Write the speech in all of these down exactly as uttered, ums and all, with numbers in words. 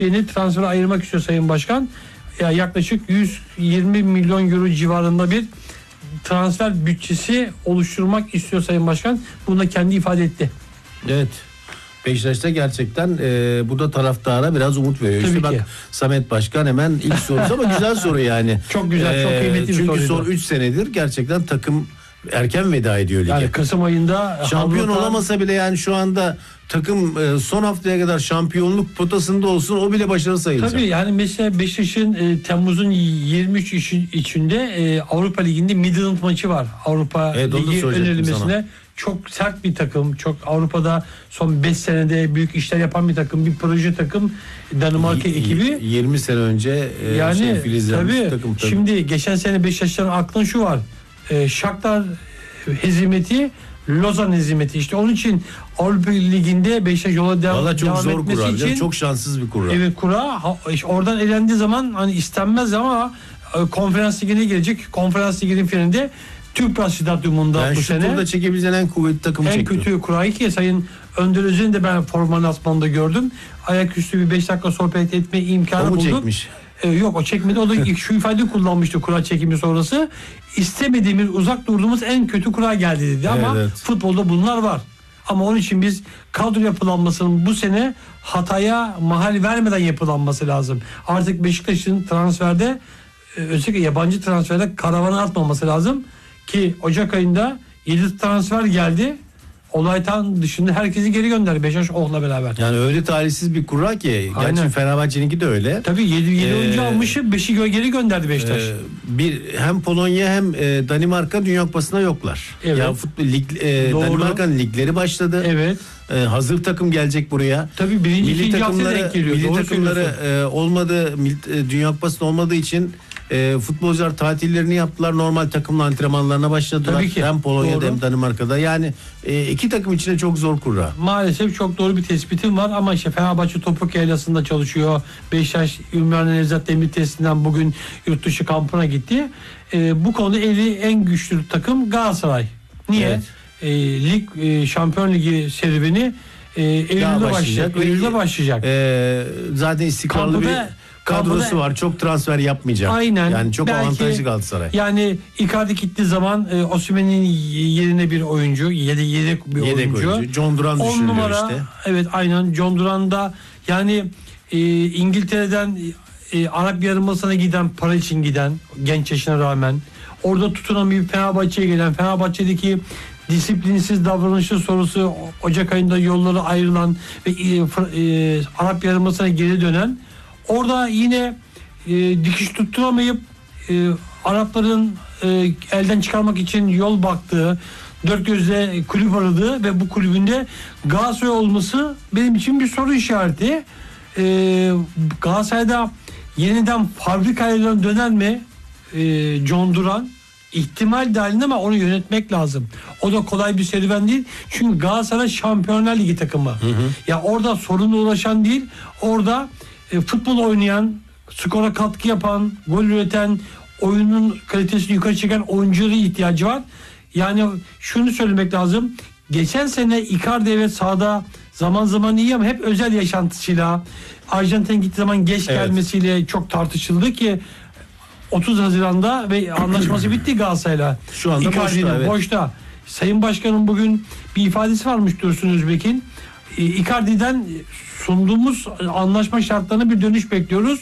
yeni transfere ayırmak istiyor Sayın Başkan. Ya yaklaşık yüz yirmi milyon euro civarında bir transfer bütçesi oluşturmak istiyor Sayın Başkan. Bunu da kendi ifade etti. Evet. Beşiktaş'ta gerçekten e, bu da taraftara biraz umut veriyor. Tabii işte bak ki. Samet Başkan hemen ilk sorusu ama güzel soru yani. Çok güzel, çok kıymetli bir çünkü soruydu. son üç senedir gerçekten takım erken veda ediyor lige. Yani Kasım ayında şampiyon Havlatan, olamasa bile yani şu anda takım e, son haftaya kadar şampiyonluk potasında olsun, o bile başarı sayılacak. tabii yani mesela Beşiktaş'ın e, Temmuz'un yirmi üç için, içinde e, Avrupa Ligi'nde Midland maçı var. Avrupa Evet, Ligi önerilmesine çok sert bir takım. Çok Avrupa'da son beş senede büyük işler yapan bir takım, bir proje takım Danimarka Y- ekibi. yirmi sene önce e, Yani şey, filizlenmiş tabii, takım, tabii. Şimdi geçen sene Beşiktaş'ın aklın şu var. E, Shakhtar hezimeti, Lozan hezimeti. İşte onun için Avrupa Ligi'nde Beşiktaş yola devam, Vallahi çok devam zor etmesi kura. için Çok şanssız bir kura. evet kura. Ha, işte oradan elendiği zaman hani istenmez ama e, Konferans Ligi'ne gelecek. Konferans Ligi'nin finalinde Tüpraş Stadyumunda Yani bu şu sene. turda çekebileceğin en kuvvetli takımı En çekti. kötü kurayı ki Sayın Önder Özden'i de ben formanın asmanında gördüm. Ayaküstü bir beş dakika sohbet etme imkanı O mu buldum. çekmiş? Ee, yok o çekmedi. O da şu ifadeyi kullanmıştı kura çekimi sonrası. İstemediğimiz, uzak durduğumuz en kötü kura geldi dedi. Ama Evet. futbolda bunlar var. Ama onun için biz kadro yapılanmasının bu sene hataya mahal vermeden yapılanması lazım. Artık Beşiktaş'ın transferde e, özellikle yabancı transferde karavanı atmaması lazım. Ki Ocak ayında yedi transfer geldi. Olaytan dışında herkesi geri gönderdi Beşiktaş Oh'la beraber. Yani öyle talihsiz bir kura ki. Aynen. Gerçi Fenerbahçe'ninki de öyle. Tabii yedi Ee, oyuncu almışı beşi gö- geri gönderdi Beşiktaş. Ee, bir hem Polonya hem e, Danimarka Dünya Kupası'na yoklar. Evet. Ya futbol lig, e, Doğru. Danimarka'nın ligleri başladı. Evet. E, hazır takım gelecek buraya. Tabii birinci, Milli ikinci haftaya takımları denk geliyor. milli Doğru takımları söylüyorsun. e, olmadı, milli- e, Dünya Kupası'nda olmadığı için e, futbolcular tatillerini yaptılar. Normal takımla antrenmanlarına başladılar. Tabii ki. Hem Polonya'da Doğru. hem Danimarka'da. Yani e, iki takım içinde çok zor kura. Maalesef çok doğru bir tespitim var ama işte Fenerbahçe Topuk Yaylası'nda çalışıyor. Beşiktaş Ümraniye Nevzat Demir testinden bugün yurt dışı kampına gitti. Ee, bu konuda eli en güçlü takım Galatasaray. Niye? Evet. Ee, lig e, Şampiyon Ligi serüveni e, Eylül'de Daha başlayacak. Eylül'de başlayacak. E, zaten istikrarlı Kampı bir da- kadrosu kampı da- var. Çok transfer yapmayacak. Aynen. Yani çok Belki- avantajlı Galatasaray. Yani Icardi gittiği zaman e, Osimhen'in yerine bir oyuncu, yedek, yedek bir Yedek oyuncu. oyuncu. John Duran On düşünülüyor numara, işte. evet aynen John Duran da yani e, İngiltere'den e, Arap Yarımadası'na giden, para için giden genç yaşına rağmen orada tutunan bir Fenerbahçe'ye gelen, Fenerbahçe'deki disiplinsiz davranışı sorusu Ocak ayında yolları ayrılan ve e, e, Arap Yarımadası'na geri dönen, orada yine e, dikiş tutturamayıp e, Arapların e, elden çıkarmak için yol baktığı, dört gözle kulüp aradığı ve bu kulübünde Galatasaray olması benim için bir soru işareti. E, Galatasaray'da yeniden fabrika ayarlarına döner mi e, John Duran? İhtimal dahilinde ama onu yönetmek lazım. O da kolay bir serüven değil. Çünkü Galatasaray Şampiyonlar Ligi takımı. Hı hı. Ya orada sorunla uğraşan değil, orada e, futbol oynayan, skora katkı yapan, gol üreten, oyunun kalitesini yukarı çeken oyunculara ihtiyacı var. Yani şunu söylemek lazım. Geçen sene Icardi evet sahada zaman zaman iyi ama hep özel yaşantısıyla, Arjantin'e gittiği zaman geç Evet. gelmesiyle çok tartışıldı ki otuz Haziran'da ve anlaşması bitti Galatasaray'la. Şu anda Icardi'nin boşta, evet. boşta. Sayın Başkan'ın bugün bir ifadesi varmış Dursun Özbek'in. E, Icardi'den sunduğumuz anlaşma şartlarına bir dönüş bekliyoruz.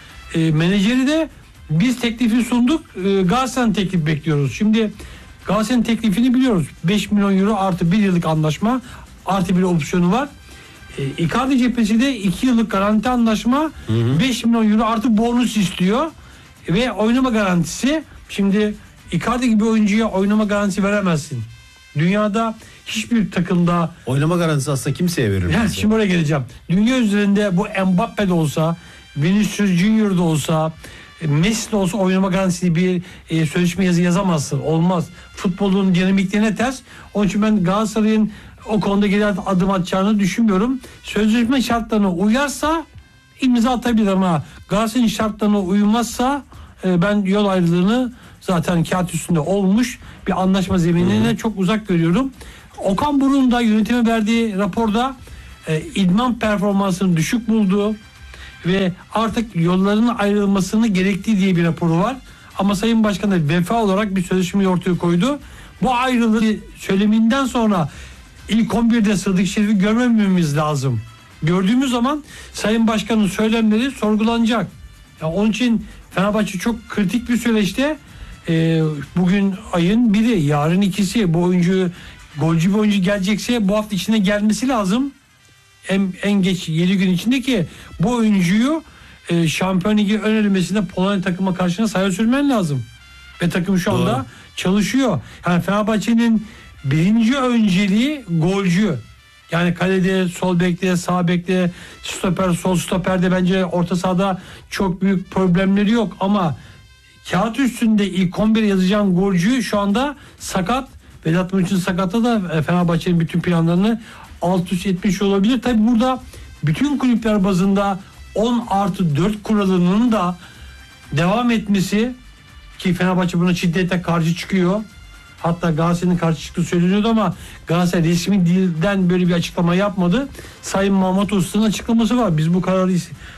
E, menajeri de biz teklifi sunduk. E, Galatasaray'ın teklifi bekliyoruz. Şimdi Galatasaray'ın teklifini biliyoruz. beş milyon euro artı bir yıllık anlaşma artı bir opsiyonu var. E, Icardi cephesi de iki yıllık garanti anlaşma, hı hı. beş milyon euro artı bonus istiyor. Ve oynama garantisi. Şimdi Icardi gibi oyuncuya oynama garantisi veremezsin. Dünyada hiçbir takımda oynama garantisi aslında kimseye verir. Yani şimdi oraya geleceğim. Dünya üzerinde bu Mbappe de olsa, Vinicius Junior da olsa, Messi de olsa oynama garantisi bir e, sözleşme yazı yazamazsın. Olmaz. Futbolun dinamikliğine ters. Onun için ben Galatasaray'ın o konuda geri adım atacağını düşünmüyorum. Sözleşme şartlarına uyarsa imza atabilir ama Galatasaray'ın şartlarına uymazsa e, ben yol ayrılığını zaten kağıt üstünde olmuş bir anlaşma zeminine Hı-hı. çok uzak görüyorum. Okan Buruk'un da yönetime verdiği raporda e, idman performansını düşük bulduğu ve artık yollarının ayrılmasını gerektiği diye bir raporu var. Ama Sayın Başkan da vefa olarak bir sözleşmeyi ortaya koydu. Bu ayrılığı söyleminden sonra ilk on birde Sadık Şerif'i görmememiz lazım. Gördüğümüz zaman Sayın Başkan'ın söylemleri sorgulanacak. Yani onun için Fenerbahçe çok kritik bir süreçte. Ee, bugün ayın biri, yarın ikisi. Bu oyuncu, golcü bir oyuncu gelecekse bu hafta içinde gelmesi lazım. En, en geç yedi gün içinde ki bu oyuncuyu e, Şampiyon Ligi ön elemesinde Polonya takıma karşına sahaya sürmen lazım. Ve takım şu anda Doğru. çalışıyor. Yani Fenerbahçe'nin birinci önceliği golcü. Yani kalede, sol bekte, sağ bekte, stoper, sol stoperde bence orta sahada çok büyük problemleri yok. Ama kağıt üstünde ilk on bir yazacağın golcü şu anda sakat. Vedat Muriç'in sakatı da Fenerbahçe'nin bütün planlarını alt üst etmiş olabilir. Tabi burada bütün kulüpler bazında on artı dört kuralının da devam etmesi, ki Fenerbahçe buna şiddetle karşı çıkıyor. Hatta Galatasaray'ın karşı çıktığı söyleniyordu ama Galatasaray resmi dilden böyle bir açıklama yapmadı. Sayın Mahmut Usta'nın açıklaması var. Biz bu kararı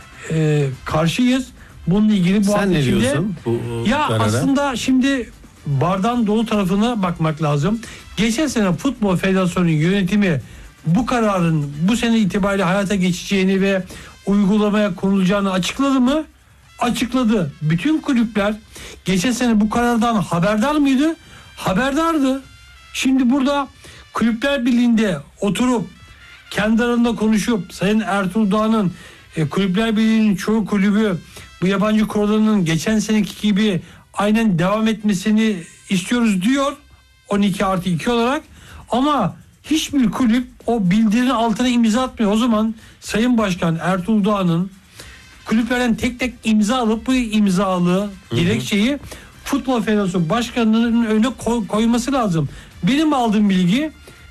e, karşıyız. Bununla ilgili bu Sen ne içinde, diyorsun bu ya karara? Aslında şimdi bardağın dolu tarafına bakmak lazım. Geçen sene Futbol Federasyonu'nun yönetimi bu kararın bu sene itibariyle hayata geçeceğini ve uygulamaya konulacağını açıkladı mı? Açıkladı. Bütün kulüpler geçen sene bu karardan haberdar mıydı? Haberdardı. Şimdi burada Kulüpler Birliği'nde oturup kendi aralarında konuşup Sayın Ertuğrul Dağ'ın e, Kulüpler Birliği'nin çoğu kulübü bu yabancı kurallarının geçen seneki gibi aynen devam etmesini istiyoruz diyor. on iki artı iki olarak. Ama hiçbir kulüp o bildirinin altına imza atmıyor. O zaman Sayın Başkan Ertuğrul Dağ'ın kulüplerden tek tek imza alıp bu imzalı dilekçeyi Futbol Federasyonu Başkanı'nın önüne koy, koyması lazım. Benim aldığım bilgi,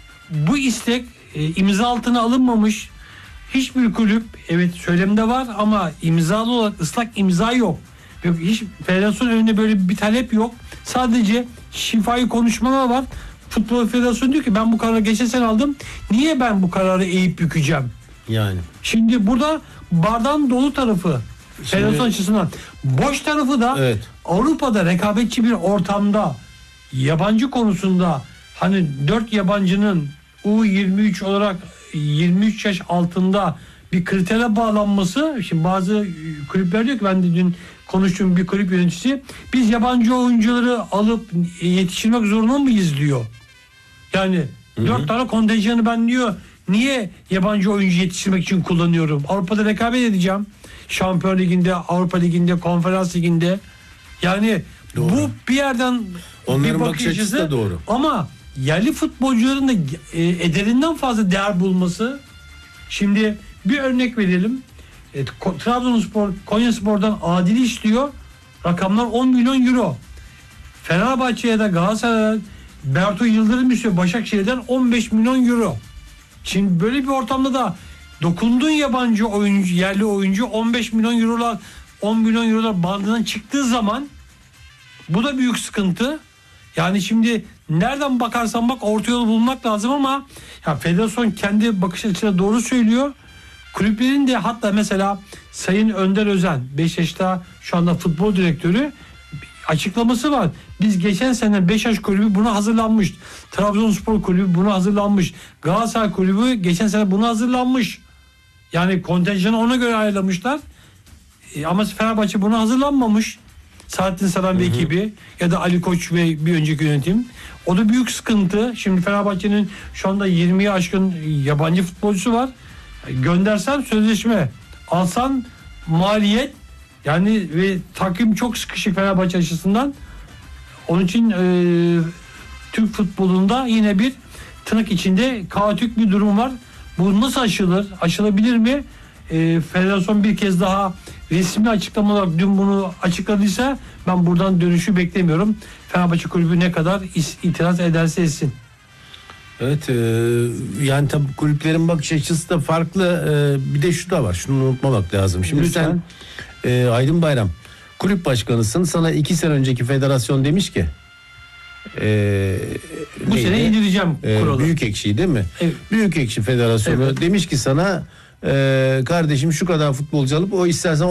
bu istek e, imza altına alınmamış. Hiçbir kulüp, evet söylemde var ama imzalı olarak ıslak imza yok. Hiç federasyon önünde böyle bir talep yok. Sadece şifai konuşmalar var. Futbol Federasyonu diyor ki ben bu kararı geçen sene aldım. Niye ben bu kararı eğip bükeceğim? Yani. Şimdi burada bardağın dolu tarafı federasyon Şimdi, açısından. Boş tarafı da evet. Avrupa'da rekabetçi bir ortamda yabancı konusunda hani dört yabancının U yirmi üç olarak yirmi üç yaş altında bir kritere bağlanması. Şimdi bazı kulüpler diyor ki, ben de dün konuştuğum bir kulüp yöneticisi, biz yabancı oyuncuları alıp yetiştirmek zorunda mıyız diyor. Yani hı hı. dört tane kontenjanı ben diyor niye yabancı oyuncu yetiştirmek için kullanıyorum? Avrupa'da rekabet edeceğim. Şampiyon Ligi'nde, Avrupa Ligi'nde, Konferans Ligi'nde. Yani doğru. Bu bir yerden onların bir bakış açısı da doğru. Ama yerli futbolcuların da e, ederinden fazla değer bulması. Şimdi bir örnek verelim. E, Trabzonspor, Konyaspor'dan Adil'i istiyor. Rakamlar on milyon euro. Fenerbahçe'ye de Galatasaray'dan Berto Yıldırım istiyor. Başakşehir'den on beş milyon euro. Şimdi böyle bir ortamda da dokunduğun yabancı oyuncu, yerli oyuncu on beş milyon eurolar, on milyon eurolar bandından çıktığı zaman bu da büyük sıkıntı. Yani şimdi nereden bakarsan bak orta yolu bulmak lazım ama ya federasyon kendi bakış açısıyla doğru söylüyor. Kulüplerin de hatta mesela Sayın Önder Özen, Beşiktaş'ta şu anda futbol direktörü, açıklaması var. Biz geçen sene Beşiktaş kulübü buna hazırlanmış. Trabzonspor kulübü buna hazırlanmış. Galatasaray kulübü geçen sene buna hazırlanmış. Yani kontenjanı ona göre ayarlamışlar. E, ama Fenerbahçe buna hazırlanmamış. Saadettin Saran ve ekibi ya da Ali Koç ve bir önceki yönetim. O da büyük sıkıntı. Şimdi Fenerbahçe'nin şu anda yirmiye aşkın yabancı futbolcusu var. Göndersen sözleşme, alsan maliyet, yani ve takım çok sıkışık Fenerbahçe açısından. Onun için e, Türk futbolunda yine bir tırnak içinde kaotik bir durum var. Bu nasıl aşılır? Aşılabilir mi? E, federasyon bir kez daha resmi açıklama olarak dün bunu açıkladıysa ben buradan dönüşü beklemiyorum. Fenerbahçe kulübü ne kadar itiraz ederse etsin. Evet, e, yani tabii kulüplerin bakış açısı da farklı. E, bir de şu da var, şunu unutmamak lazım. Şimdi lütfen. Sen e, Aydın Bayram kulüp başkanısın, sana iki sene önceki federasyon demiş ki e, bu neydi? sene indireceğim kuralı. E, Büyükekşi değil mi? Evet. Büyükekşi Federasyonu evet. demiş ki sana e, kardeşim şu kadar futbolcu alıp o istersen